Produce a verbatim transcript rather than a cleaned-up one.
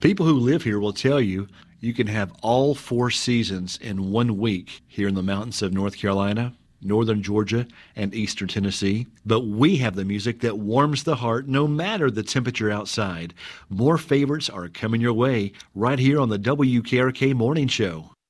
People who live here will tell you you can have all four seasons in one week here in the mountains of North Carolina, northern Georgia, and eastern Tennessee. But we have the music that warms the heart no matter the temperature outside. More favorites are coming your way right here on the W K R K Morning Show.